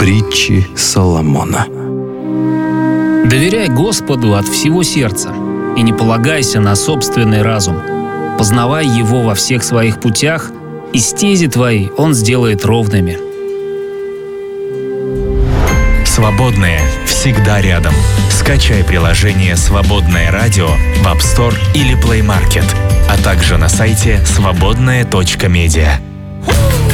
Притчи Соломона. Доверяй Господу от всего сердца и не полагайся на собственный разум. Познавай Его во всех своих путях, и стези твои Он сделает ровными. Свободное всегда рядом. Скачай приложение «Свободное радио» в App Store или Play Market, а также на сайте свободное.медиа.